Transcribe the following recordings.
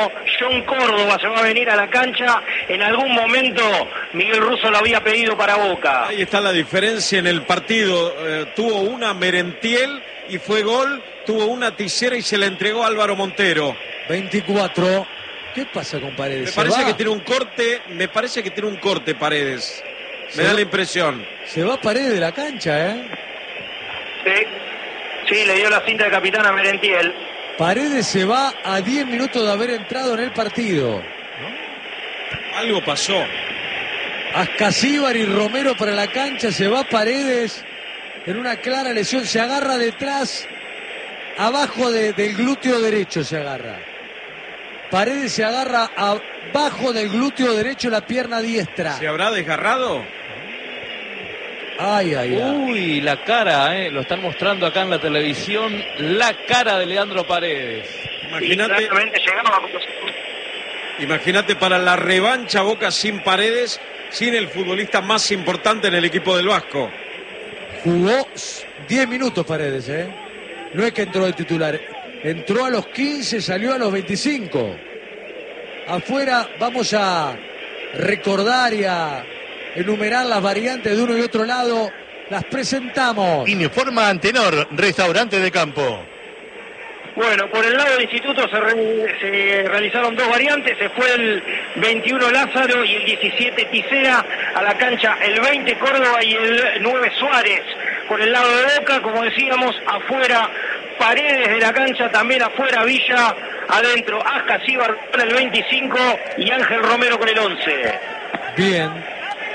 John Córdoba se va a venir a la cancha. En algún momento Miguel Russo lo había pedido para Boca. Ahí está la diferencia en el partido. Tuvo una Merentiel y fue gol. Tuvo una Tisera y se la entregó a Álvaro Montero. 24. ¿Qué pasa con Paredes? Me parece que tiene un corte. Me parece que tiene un corte Paredes. Me da la impresión. Se va Paredes de la cancha, ¿eh? Sí, le dio la cinta de capitán a Merentiel. Paredes se va a 10 minutos de haber entrado en el partido, ¿no? Algo pasó. Ascasíbar y Romero para la cancha. Se va Paredes en una clara lesión. Se agarra detrás, abajo del glúteo derecho se agarra. Paredes se agarra abajo del glúteo derecho, la pierna diestra. ¿Se habrá desgarrado? Ay. Uy, la cara, lo están mostrando acá en la televisión, la cara de Leandro Paredes. Imagínate para la revancha Boca sin Paredes, sin el futbolista más importante en el equipo del Vasco. Jugó 10 minutos Paredes, No es que entró de titular. Entró a los 15, salió a los 25. Afuera vamos a recordar y a enumerar las variantes de uno y otro lado. Las presentamos. Informa Antenor, restaurante de campo. Bueno, por el lado del instituto se realizaron dos variantes. Se fue el 21 Lázaro y el 17 Tisera a la cancha, el 20 Córdoba y el 9 Suárez. Por el lado de Boca, como decíamos, afuera Paredes de la cancha, también afuera Villa, adentro Ascasíbar con el 25 y Ángel Romero con el 11. Bien.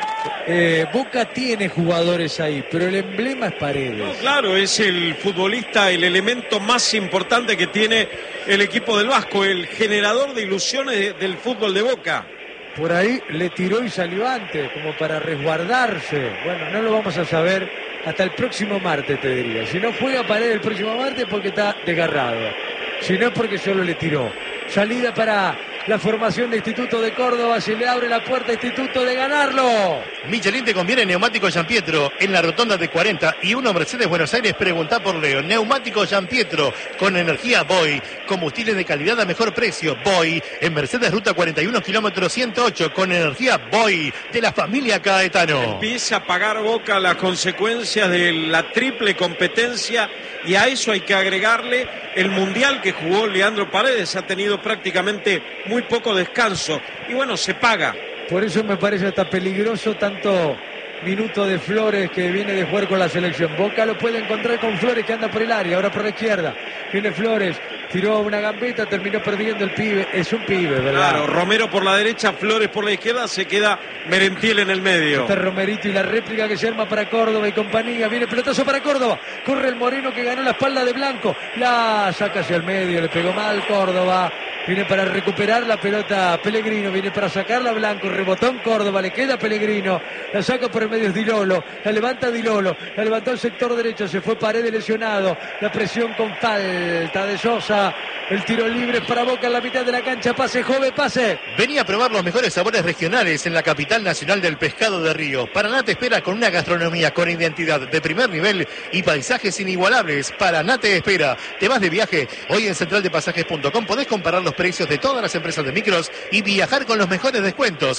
Boca tiene jugadores ahí, pero el emblema es Paredes. No, claro, es el futbolista, el elemento más importante que tiene el equipo del Vasco, el generador de ilusiones del fútbol de Boca. Por ahí le tiró y salió antes, como para resguardarse. Bueno, no lo vamos a saber hasta el próximo martes, te diría. Si no juega Paredes el próximo martes, porque está desgarrado. Si no es porque solo le tiró. Salida para la formación de Instituto de Córdoba. Se le abre la puerta a Instituto de ganarlo. Michelin te conviene neumático San Pietro en la rotonda de 40 y 1 Mercedes Buenos Aires. Preguntá por Leo. Neumático San Pietro con energía Boy. Combustibles de calidad a mejor precio. Boy en Mercedes Ruta 41 kilómetro 108 con energía Boy de la familia Caetano. Empieza a pagar Boca las consecuencias de la triple competencia y a eso hay que agregarle el mundial que jugó Leandro Paredes. Ha tenido prácticamente muy poco descanso y bueno, se paga. Por eso me parece hasta peligroso tanto minuto de Flores que viene de jugar con la selección. Boca lo puede encontrar con Flores que anda por el área, ahora por la izquierda. Viene Flores, tiró una gambeta, terminó perdiendo el pibe. Es un pibe, ¿verdad? Claro, Romero por la derecha, Flores por la izquierda, se queda Merentiel en el medio. Está Romerito y la réplica que se arma para Córdoba y compañía. Viene pelotazo para Córdoba. Corre el Moreno que ganó la espalda de Blanco. La saca hacia el medio, le pegó mal Córdoba. Viene para recuperar la pelota Pellegrino, viene para sacarla Blanco, rebotó en Córdoba, le queda Pellegrino, la saca por el medio Di Lolo, la levanta Di Lolo, la levantó al sector derecho, se fue Paredes lesionado, la presión con falta de Sosa, el tiro libre para Boca en la mitad de la cancha, pase Jove, pase. Vení a probar los mejores sabores regionales en la capital nacional del pescado de Río. Paraná te espera con una gastronomía con identidad de primer nivel y paisajes inigualables. Paraná te espera. Te vas de viaje, hoy en centraldepasajes.com podés comparar los precios de todas las empresas de micros y viajar con los mejores descuentos.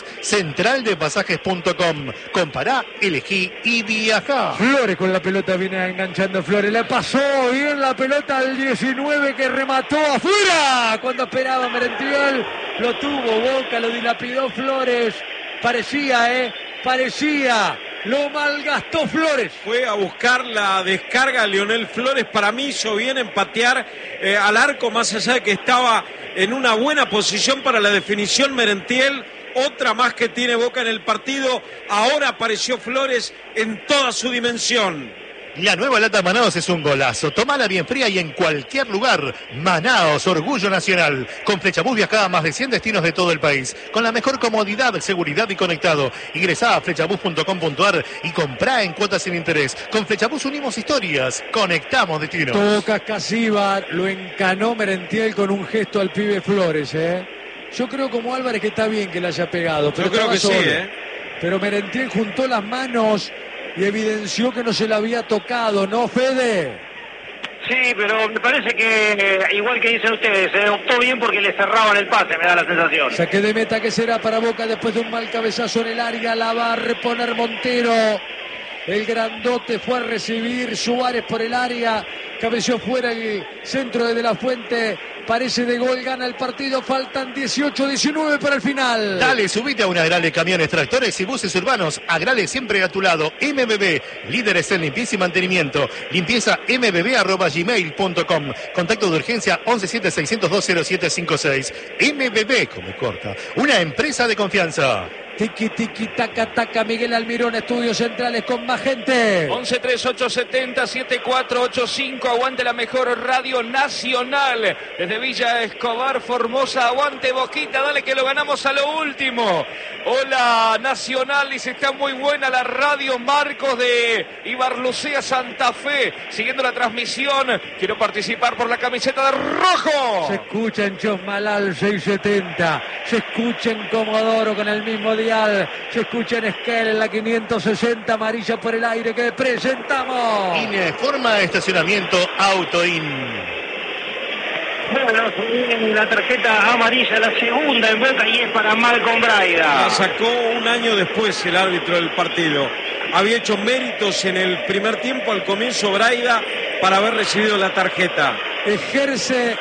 Centraldepasajes.com. Compará, elegí y viajá. Flores con la pelota, viene enganchando Flores, le pasó bien la pelota al 19 que remató afuera. Cuando esperaba Merentiel, lo tuvo Boca, lo dilapidó Flores. Parecía, lo malgastó Flores. Fue a buscar la descarga Leonel Flores. Para mí hizo bien en patear al arco, más allá de que estaba en una buena posición para la definición Merentiel. Otra más que tiene Boca en el partido. Ahora apareció Flores en toda su dimensión. La nueva lata Manaos es un golazo. Tómala bien fría y en cualquier lugar. Manaos, orgullo nacional. Con Flechabús viajá a más de 100 destinos de todo el país. Con la mejor comodidad, seguridad y conectado. Ingresá a flechabús.com.ar y comprá en cuotas sin interés. Con Flechabús unimos historias. Conectamos destinos. Toca Casíbar, lo encanó Merentiel con un gesto al pibe Flores, Yo creo como Álvarez que está bien que le haya pegado. Pero yo creo que solo. Sí, Pero Merentiel juntó las manos y evidenció que no se le había tocado, ¿no, Fede? Sí, pero me parece que, igual que dicen ustedes, se optó bien porque le cerraban el pase, me da la sensación. Saque de meta que será para Boca después de un mal cabezazo en el área. La va a reponer Montero. El grandote fue a recibir Suárez por el área. Cabeció fuera el centro de la Fuente. Parece de gol, gana el partido. Faltan 18-19 para el final. Dale, subite a una Agrale Camiones, Tractores y Buses Urbanos. Agrale siempre a tu lado. MBB, líderes en limpieza y mantenimiento. Limpieza mbb@gmail.com. Contacto de urgencia 1176020756. MBB, como corta. Una empresa de confianza. Tiki, tiki, taca, taca. Miguel Almirón, estudios centrales con más gente. 113870-7485. Aguante la mejor radio nacional. Desde Villa Escobar, Formosa. Aguante Boquita, dale que lo ganamos a lo último. Hola Nacional, dice, está muy buena la radio. Marcos de Ibarlucea, Santa Fe. Siguiendo la transmisión. Quiero participar por la camiseta de rojo. Se escucha en Chosmalal 670. Se escucha en Comodoro con el mismo dial. Se escucha en Esquel en la 560. Amarilla por el aire que presentamos. INE, forma de estacionamiento Autoin. Bueno, en la tarjeta amarilla, la segunda en Boca, y es para Malcolm Braida. La sacó un año después el árbitro del partido. Había hecho méritos en el primer tiempo, al comienzo Braida, para haber recibido la tarjeta. Ejerce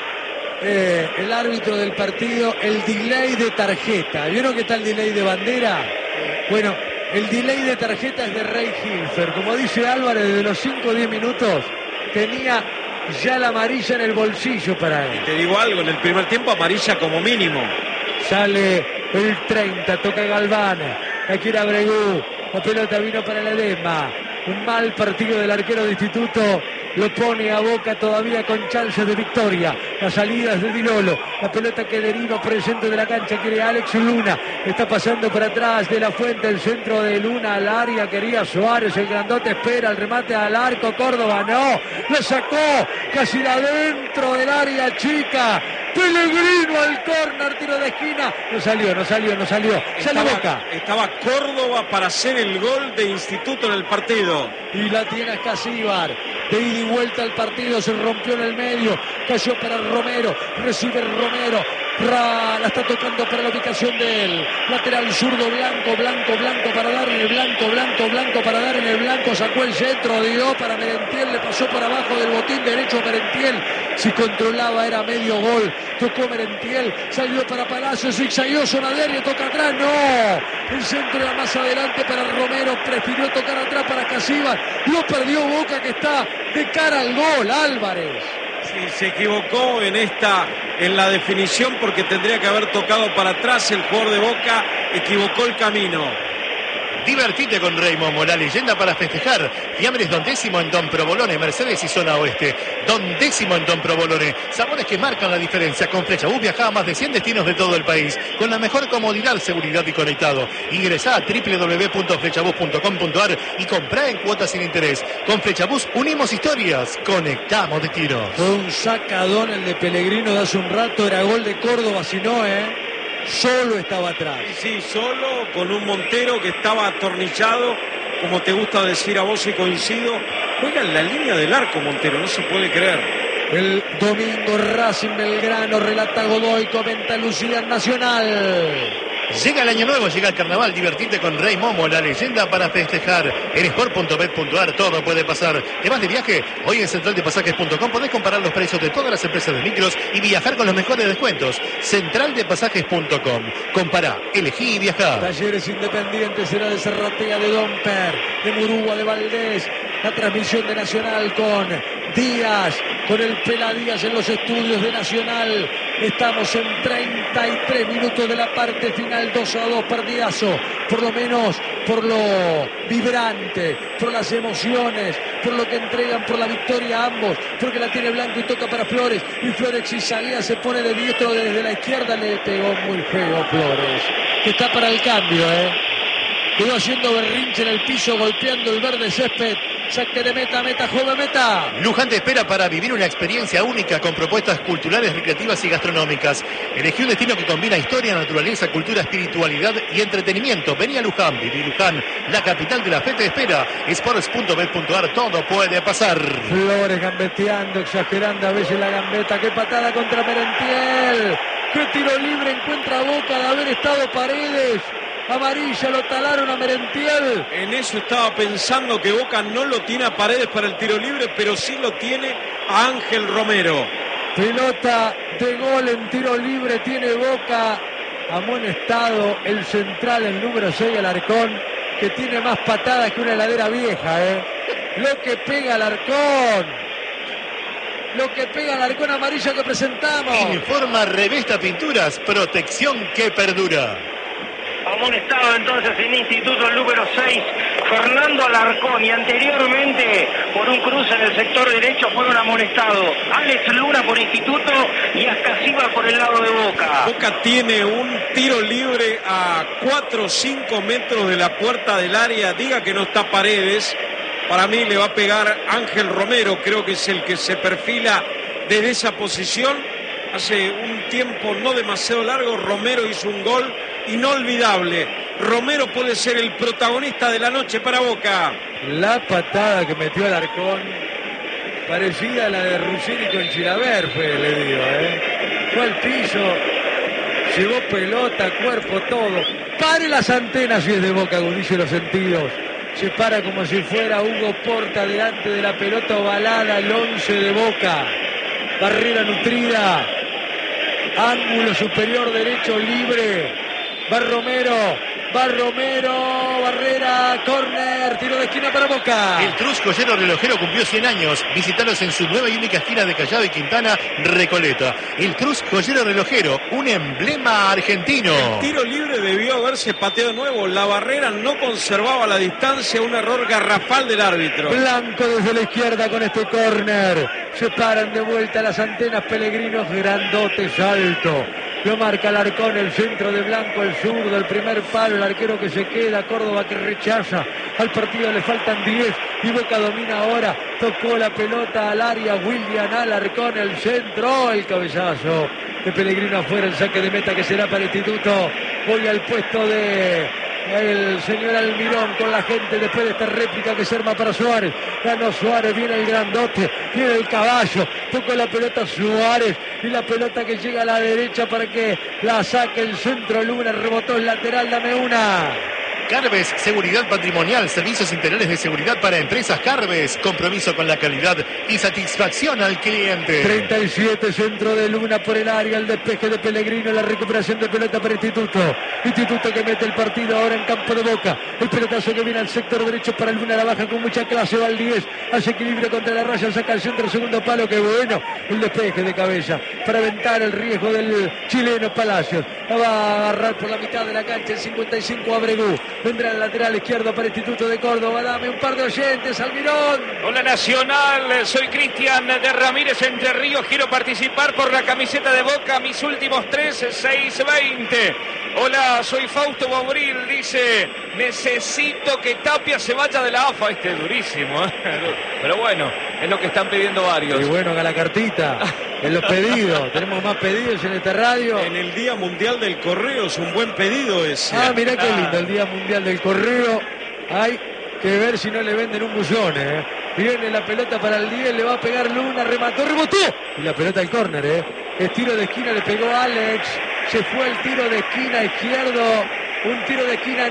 el árbitro del partido el delay de tarjeta. ¿Vieron que está el delay de bandera? Bueno, el delay de tarjeta es de Rey Hilfer. Como dice Álvarez, desde los 5 o 10 minutos tenía ya la amarilla en el bolsillo para él. Te digo algo, en el primer tiempo amarilla como mínimo. Sale el 30, toca Galván. Aquí era Bregú. La pelota vino para el Edema. Un mal partido del arquero de Instituto. Lo pone a Boca todavía con chances de victoria. La salida es de Dilolo. La pelota que deriva por el centro de la cancha. Quiere Alex Luna. Está pasando por atrás de la Fuente. El centro de Luna al área. Quería Suárez. El grandote espera el remate al arco. Córdoba no. Lo sacó. Casi adentro del área chica. Pellegrino al córner. Tiro de esquina. No salió. Sale Boca. Estaba Córdoba para hacer el gol de Instituto en el partido. Y la tiene Escasíbar. De ida y vuelta al partido, se rompió en el medio, cayó para Romero, recibe Romero, la está tocando para la ubicación de él, lateral zurdo, blanco para dar en el blanco para dar en el blanco, sacó el centro, dio para Merentiel, le pasó por abajo del botín derecho a Merentiel, si controlaba era medio gol, tocó Merentiel, salió para Palacio, zigzagueó Sonaderio, toca atrás, no, el centro era más adelante para Romero, prefirió tocar atrás para Escasíbar, lo perdió Boca que está de cara al gol, Álvarez. Sí, se equivocó en la definición porque tendría que haber tocado para atrás el jugador de Boca, equivocó el camino. Divertite con Rey Momo, la leyenda para festejar. Fiambres Don Décimo en Don Provolone, Mercedes y Zona Oeste. Don Décimo en Don Provolone. Sabores que marcan la diferencia. Con Flechabús viaja a más de 100 destinos de todo el país. Con la mejor comodidad, seguridad y conectado. Ingresá a www.flechabús.com.ar y comprá en cuotas sin interés. Con Flechabús unimos historias, conectamos destinos. Fue un sacadón el de Pellegrino de hace un rato. Era gol de Córdoba, si no, solo estaba atrás. Sí, solo con un Montero que estaba atornillado, como te gusta decir a vos y coincido. Juega en la línea del arco Montero, no se puede creer. El domingo Racing Belgrano, relata Godoy, comenta Lucía Nacional. Llega el año nuevo, llega el carnaval, divertite con Rey Momo, la leyenda para festejar. En sport.bet.ar todo puede pasar. ¿Te vas de viaje? Hoy en centraldepasajes.com podés comparar los precios de todas las empresas de micros y viajar con los mejores descuentos. Centraldepasajes.com. Compará, elegí y viajá. Talleres Independientes, será de Serratea, de Domper, de Murúa, de Valdés. La transmisión de Nacional con Díaz, con el Pela Díaz en los estudios de Nacional. Estamos en 33 minutos de la parte final, 2-2, partidazo. Por lo menos por lo vibrante, por las emociones, por lo que entregan, por la victoria ambos, porque la tiene Blanco y toca para Flores. Y Flores, si salía, se pone de diestro desde la izquierda, le pegó muy feo Flores, que está para el cambio, Quedó haciendo berrinche en el piso, golpeando el verde césped. Saque de meta, meta, joven, meta. Luján te espera para vivir una experiencia única con propuestas culturales, recreativas y gastronómicas. Elegí un destino que combina historia, naturaleza, cultura, espiritualidad y entretenimiento. Vení a Luján, viví Luján, la capital de la fe te espera. Sports.bet.ar, todo puede pasar. Flores gambeteando, exagerando a veces la gambeta. Qué patada contra Merentiel. Qué tiro libre encuentra Boca de haber estado Paredes. Amarilla, lo talaron a Merentiel. En eso estaba pensando, que Boca no lo tiene a Paredes para el tiro libre, pero sí lo tiene a Ángel Romero. Pelota de gol en tiro libre tiene Boca. Amonestado el central, el número 6, Alarcón, que tiene más patadas que una heladera vieja, Lo que pega Alarcón. Lo que pega Alarcón, amarilla que presentamos. Informa Revista Pinturas, protección que perdura. Amonestado entonces en Instituto el número 6, Fernando Alarcón, y anteriormente por un cruce en el sector derecho fueron amonestados Alex Luna por Instituto y Ascasíbar por el lado de Boca. Boca tiene un tiro libre a 4 o 5 metros de la puerta del área. Diga que no está Paredes. Para mí le va a pegar Ángel Romero, creo que es el que se perfila desde esa posición. Hace un tiempo no demasiado largo Romero hizo un gol inolvidable. Romero puede ser el protagonista de la noche para Boca. La patada que metió Alarcón, parecida a la de Ruggeri con Chilaver, le digo, Fue al piso, llevó pelota, cuerpo, todo. Pare las antenas si es de Boca, Guricio, los sentidos. Se para como si fuera Hugo Porta delante de la pelota ovalada, el 11 de Boca. Barrera nutrida. Ángulo superior derecho libre. Va Romero, Barrera, córner, tiro de esquina para Boca. El Cruz Joyero Relojero cumplió 100 años. Visitalos en su nueva y única esquina de Callao y Quintana, Recoleta. El Cruz Joyero Relojero, un emblema argentino. El tiro libre debió haberse pateado de nuevo. La barrera no conservaba la distancia, un error garrafal del árbitro. Blanco desde la izquierda con este córner. Se paran de vuelta las antenas, Pellegrinos, grandotes, alto. Lo marca Alarcón, el centro de Blanco, el zurdo, el primer palo, el arquero que se queda, Córdoba que rechaza. Al partido le faltan 10 y Boca domina ahora. Tocó la pelota al área, William Alarcón, el centro, el cabezazo de Pellegrino afuera, el saque de meta que será para Instituto. Voy al puesto de el señor Almirón con la gente después de esta réplica que se arma para Suárez. Ganó Suárez, viene el grandote, viene el caballo, tocó la pelota Suárez y la pelota que llega a la derecha para que la saque el centro. Luna, rebotó el lateral, dame una. Carves, seguridad patrimonial, servicios integrales de seguridad para empresas. Carves, compromiso con la calidad y satisfacción al cliente. 37, centro de Luna por el área, el despeje de Pellegrino, la recuperación de pelota para Instituto. Instituto que mete el partido ahora en campo de Boca. El pelotazo que viene al sector derecho para Luna, la baja con mucha clase, va al 10, hace equilibrio contra la raya, saca el centro, segundo palo, que bueno, el despeje de cabeza para aventar el riesgo del chileno Palacios. La va a agarrar por la mitad de la cancha, el 55 Abregú. Vendrá el lateral izquierdo para Instituto de Córdoba. Dame un par de oyentes, Almirón. Hola Nacional, soy Cristian de Ramírez Entre Ríos. Quiero participar por la camiseta de Boca. Mis últimos 6:20. Hola, soy Fausto Bobril. Dice, necesito que Tapia se vaya de la AFA. Este es durísimo, pero bueno, es lo que están pidiendo varios. Y bueno, haga la cartita. En los pedidos, tenemos más pedidos en esta radio. En el Día Mundial del Correo es un buen pedido ese. Ah, mirá qué lindo, el Día Mundial del Correo. Hay que ver si no le venden un buzón, Viene la pelota para el 10, le va a pegar Luna, remató, rebotó. Y la pelota al córner, El tiro de esquina le pegó Alex. Se fue el tiro de esquina izquierdo. Un tiro de esquina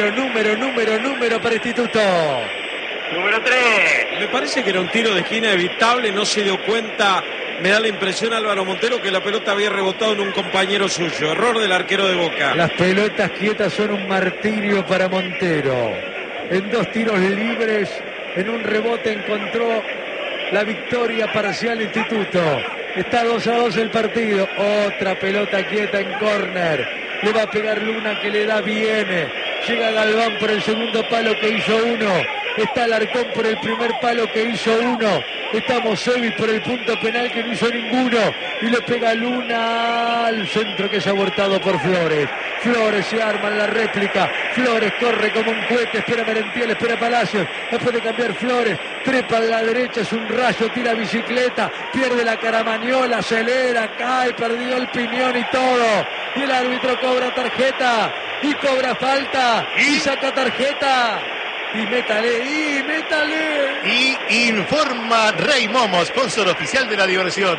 número para Instituto. Número 3. Me parece que era un tiro de esquina evitable, no se dio cuenta. Me da la impresión, Álvaro Montero, que la pelota había rebotado en un compañero suyo. Error del arquero de Boca. Las pelotas quietas son un martirio para Montero. En 2 tiros libres, en un rebote encontró la victoria parcial Instituto. Está 2-2 el partido. Otra pelota quieta en córner. Le va a pegar Luna, que le da bien. Llega Galván por el segundo palo, que hizo 1. Está Alarcón por el primer palo, que hizo 1. Estamos Sevi por el punto penal que no hizo ninguno. Y le pega Luna al centro que es abortado por Flores. Flores se arma en la réplica. Flores corre como un cohete. Espera Merentiel, espera Palacios. Después de cambiar Flores. Trepa a la derecha, es un rayo, tira bicicleta. Pierde la Caramañola, acelera, cae, perdió el piñón y todo. Y el árbitro cobra tarjeta. Y cobra falta. Y saca tarjeta. Y métale. Y informa Rey Momo, sponsor oficial de la diversión.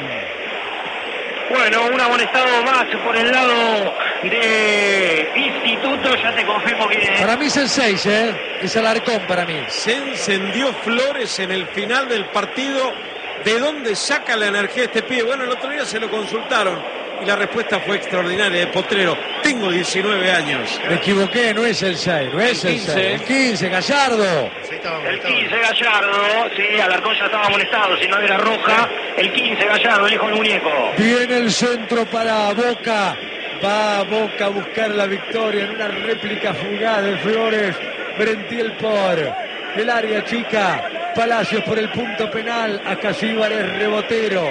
Bueno, un amonestado más por el lado de Instituto, ya te confirmo que... Para mí es el 6, es Alarcón para mí. Se encendió Flores en el final del partido. ¿De dónde saca la energía este pibe? Bueno, el otro día se lo consultaron y la respuesta fue extraordinaria de Potrero. Tengo 19 años. Me equivoqué, no es el 6, no es el 6. El 15, Gallardo. El 15 Gallardo, sí, Alarcón ya estaba amonestado, si no era roja. El 15 Gallardo, el hijo del muñeco. Viene el centro para Boca. Va Boca a buscar la victoria en una réplica fugaz de Flores. Merentiel por el área chica. Palacios por el punto penal. Ascasíbar es rebotero.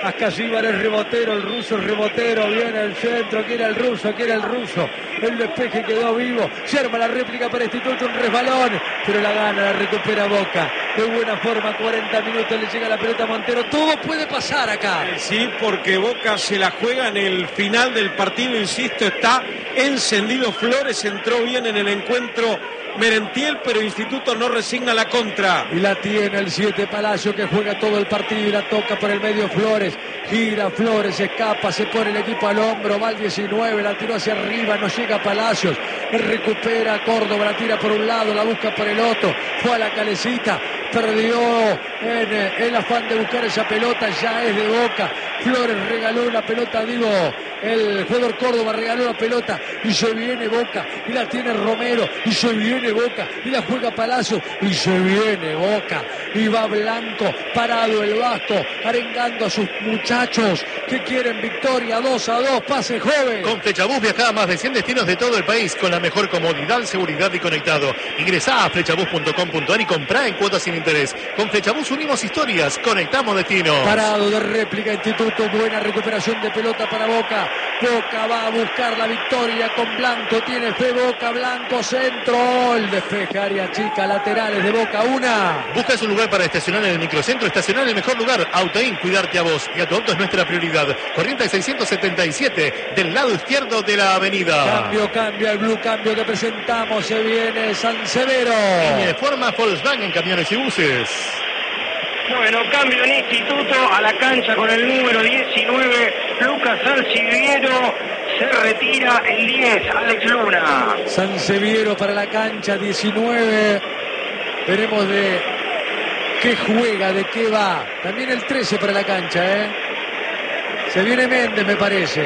El ruso es rebotero. Viene el centro, quiere el ruso. El despeje quedó vivo. Se arma la réplica para Instituto, un resbalón. Pero la gana, la recupera Boca. De buena forma, 40 minutos le llega la pelota a Montero. Todo puede pasar acá. Sí, porque Boca se la juega en el final del partido, insisto, está encendido Flores, entró bien en el encuentro Merentiel, pero Instituto no resigna la contra. Y la tiene el 7 Palacio, que juega todo el partido y la toca por el medio Flores. Gira Flores, escapa, se pone el equipo al hombro, va al 19, la tiró hacia arriba, no llega Palacios. Recupera Córdoba, la tira por un lado, la busca por el otro. Fue a la calecita, perdió en el afán de buscar esa pelota, ya es de Boca. Flores regaló la pelota, el jugador Córdoba regaló la pelota y se viene Boca y la tiene Romero y se viene Boca y la juega Palacio y se viene Boca y va Blanco, parado el Vasco, arengando a sus muchachos que quieren victoria. 2-2, pase joven. Con Flechabús viaja a más de 100 destinos de todo el país con la mejor comodidad, seguridad y conectado. Ingresá a flechabús.com.ar y comprá en cuotas sin interés. Con Flechabús unimos historias, conectamos destinos. Parado de réplica Instituto, buena recuperación de pelota para Boca. Boca va a buscar la victoria con Blanco, tiene fe Boca, Blanco, centro, el despeje, área chica, laterales de Boca, una. ¿Buscas un lugar para estacionar en el microcentro? Estacionar en el mejor lugar. Autoin, cuidarte a vos y a tu auto es nuestra prioridad. Corrientes 677, del lado izquierdo de la avenida. Cambio, el blue cambio que presentamos, se viene San Severo. En forma Volkswagen, camiones y buses. Bueno, cambio en Instituto, a la cancha con el número 19, Lucas Sanseviero, se retira el 10, Alex Luna. Sanseviero para la cancha, 19, veremos de qué juega, de qué va. También el 13 para la cancha, Se viene Méndez, me parece.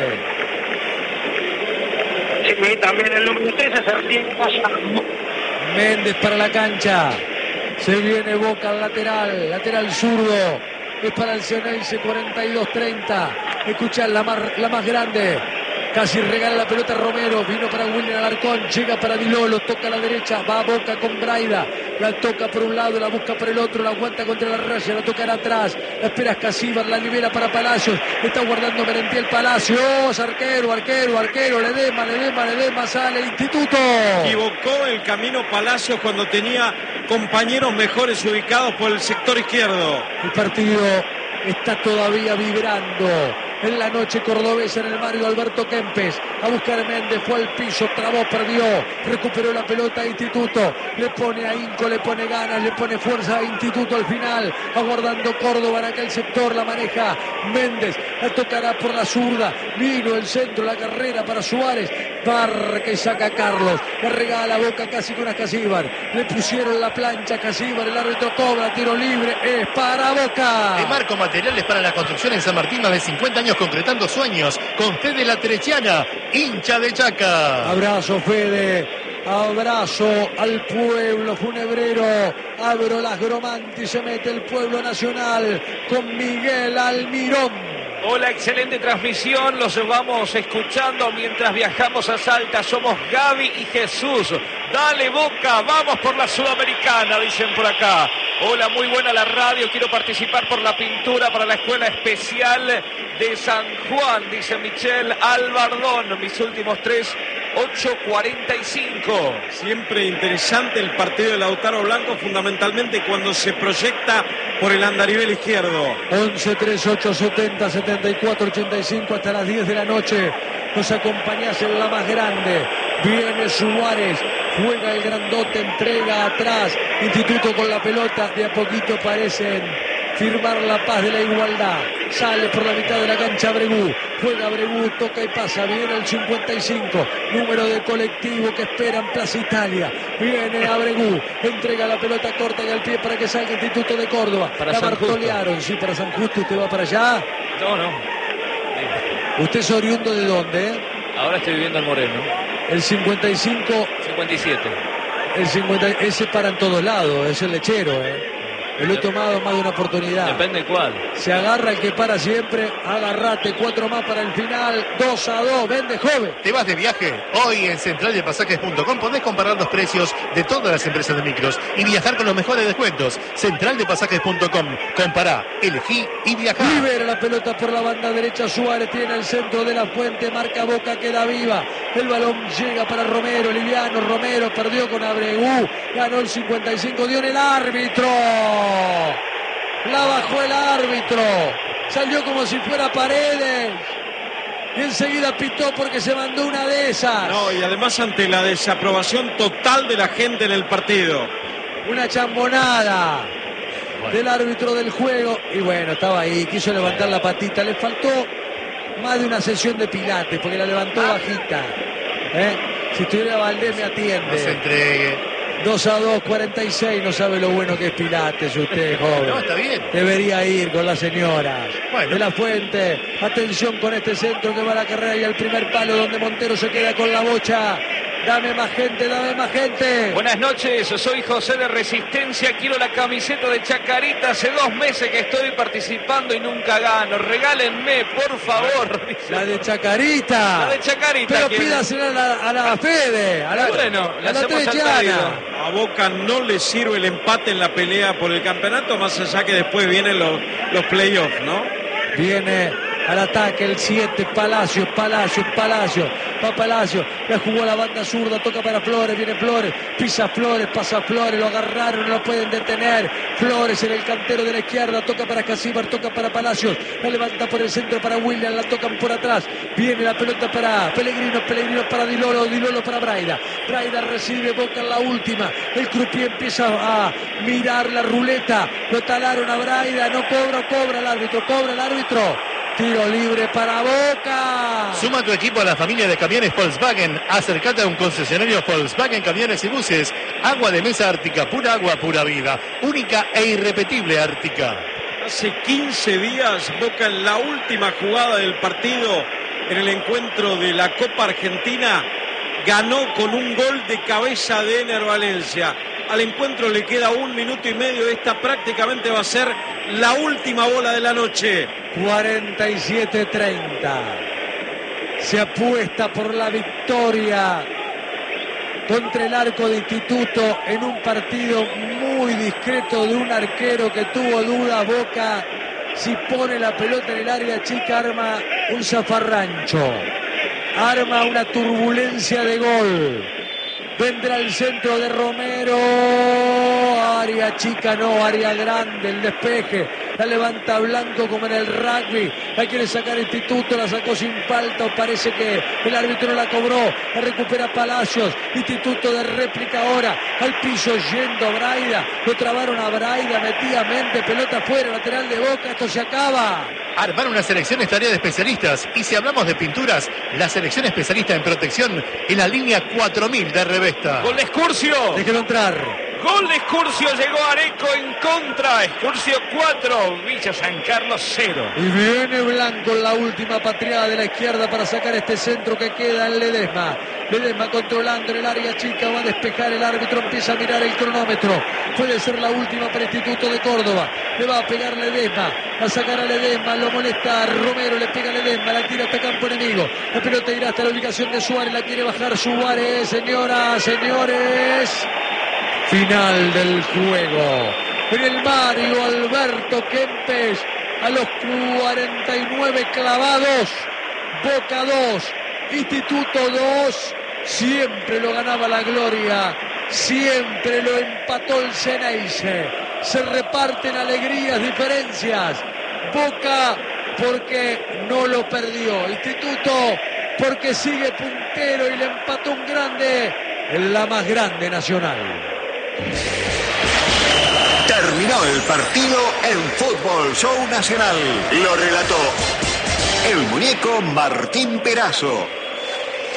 Sí, también el número 13 se retira Gallardo. Méndez para la cancha. Se viene Boca al lateral zurdo. Es para el Ceneice, 42-30. Escuchan la más grande. Casi regala la pelota Romero. Vino para William Alarcón. Llega para Di Lolo. Toca a la derecha. Va a Boca con Braida. La toca por un lado. La busca por el otro. La aguanta contra la raya. La tocará atrás. La espera Ascasíbar. La libera para Palacios. Está guardando Merentiel Palacios. Arquero. Ledema. Sale Instituto. Equivocó el camino Palacios cuando tenía compañeros mejores ubicados por el sector izquierdo. El partido está todavía vibrando en la noche cordobesa en el Mario Alberto Kempes. A buscar a Méndez, fue al piso, trabó, perdió, recuperó la pelota a Instituto, le pone ahínco, le pone ganas, le pone fuerza a Instituto al final, aguardando Córdoba en aquel sector, la maneja Méndez, la tocará por la zurda, vino el centro, la carrera para Suárez, barra que saca Carlos, le regala Boca casi con Ascasíbar, le pusieron la plancha a Ascasíbar, el árbitro cobra, tiro libre, es para Boca. De Marco Materiales para la construcción en San Martín, más de 50 años concretando sueños, con Fede La Terechiana, hincha de Chaca. Abrazo Fede, abrazo al pueblo funebrero, abro las Gromanti, se mete el pueblo nacional con Miguel Almirón. Hola, excelente transmisión, los vamos escuchando mientras viajamos a Salta, somos Gaby y Jesús. Dale Boca, vamos por la Sudamericana, dicen por acá. Hola, muy buena la radio, quiero participar por la pintura para la Escuela Especial de San Juan, dice Michelle Albardón. Mis últimos 3, 8:45. Siempre interesante el partido de Lautaro Blanco, fundamentalmente cuando se proyecta por el andarivel izquierdo. 11, 3, 8, 70, 74, 85 hasta las 10 de la noche. Nos acompañás en la más grande. Viene Suárez, juega el grandote, entrega atrás. Instituto con la pelota, de a poquito parecen firmar la paz de la igualdad. Sale por la mitad de la cancha Abregú, juega Abregú, toca y pasa, viene el 55, número de colectivo que espera en Plaza Italia. Viene Abregú, entrega la pelota corta y al pie para que salga Instituto de Córdoba. Para la San Bartolearon, sí, para San Justo. ¿Usted va para allá? No. ¿Usted es oriundo de dónde? Ahora estoy viviendo en Moreno. El 55, 57. el 50, ese para en todos lados, es el lechero, Lo he tomado más de una oportunidad. Depende cuál. Se agarra el que para siempre. Agarrate, 4 más para el final. 2-2, vende joven. ¿Te vas de viaje? Hoy en centraldepasajes.com podés comparar los precios de todas las empresas de micros y viajar con los mejores descuentos. Centraldepasajes.com. Compará, elegí y viajá. Libera la pelota por la banda derecha. Suárez tiene el centro de la fuente. Marca Boca, queda viva. El balón llega para Romero. Liviano, Romero perdió con Abregú. Ganó el 55. Dio en el árbitro. La bajó el árbitro. Salió como si fuera Paredes. Y enseguida pitó porque se mandó una de esas. No, y además ante la desaprobación total de la gente en el partido. Una chambonada del árbitro del juego. Y bueno, estaba ahí, quiso levantar la patita. Le faltó más de una sesión de pilates porque la levantó bajita. Si estuviera Valdés me atiende. No se entregue. 2-2, 46, no sabe lo bueno que es Pilates usted, joven. No, está bien. Debería ir con las señoras. Bueno. De la Fuente, atención con este centro que va a la carrera y al primer palo donde Montero se queda con la bocha. Dame más gente, dame más gente. Buenas noches, soy José de Resistencia, quiero la camiseta de Chacarita, hace 2 meses que estoy participando y nunca gano, regálenme, por favor. La de Chacarita. La de Chacarita. Pero ¿quién? pídasela a la Fede, a la, Bueno, a la la hacemos al Treviana. pedido. A Boca no le sirve el empate en la pelea por el campeonato, más allá que después vienen los playoffs, ¿no? Viene al ataque el 7, Palacio. Va Palacio, la jugó a la banda zurda, toca para Flores, viene Flores, pisa Flores, pasa Flores, lo agarraron, no lo pueden detener. Flores en el cantero de la izquierda, toca para Casíbar, toca para Palacios, la levanta por el centro para William, la tocan por atrás, viene la pelota para Pellegrino para Dilolo para Braida recibe, Boca en la última, el croupier empieza a mirar la ruleta, lo talaron a Braida, no cobra el árbitro. Tiro libre para Boca. Suma tu equipo a la familia de camiones Volkswagen. Acércate a un concesionario Volkswagen Camiones y Buses. Agua de mesa Ártica, pura agua, pura vida. Única e irrepetible Ártica. Hace 15 días Boca en la última jugada del partido en el encuentro de la Copa Argentina ganó con un gol de cabeza de Ener Valencia. Al encuentro le queda 1 minuto y medio. Esta prácticamente va a ser la última bola de la noche. 47-30. Se apuesta por la victoria contra el arco de Instituto en un partido muy discreto de un arquero que tuvo dudas. Boca, si pone la pelota en el área chica, arma un zafarrancho, arma una turbulencia de gol. Vendrá el centro de Romero, área chica no, área grande, el despeje, la levanta Blanco como en el rugby, la quiere sacar Instituto, la sacó sin falta, parece que el árbitro no la cobró, la recupera Palacios, Instituto de réplica ahora, al piso yendo Braida, lo trabaron a Braida, metía mente, pelota afuera, lateral de Boca, esto se acaba. Armar una selección es tarea de especialistas. Y si hablamos de pinturas, la selección especialista en protección en la línea 4000 de Revesta. Gol de Excursio. Déjelo entrar. Gol de Excursio, llegó Areco en contra. Excursio 4, Villa San Carlos 0. Y viene Blanco en la última patriada de la izquierda para sacar este centro que queda en Ledesma. Ledesma controlando en el área chica, va a despejar el árbitro, empieza a mirar el cronómetro. Puede ser la última para Instituto de Córdoba. Le va a pegar Ledesma, a sacar a Ledesma, lo molesta Romero, le pega a Ledesma, la tira hasta campo enemigo. La pelota irá hasta la ubicación de Suárez, la quiere bajar Suárez, señoras, señores. Final del juego. en el Mario Alberto Kempes a los 49 clavados. Boca 2, Instituto 2. Siempre lo ganaba la Gloria, siempre lo empató el Ceneice. Se reparten alegrías, diferencias. Boca porque no lo perdió. Instituto porque sigue puntero y le empató un grande en la más grande Nacional. Terminó el partido en Fútbol Show Nacional. Lo relató el muñeco Martín Perazo.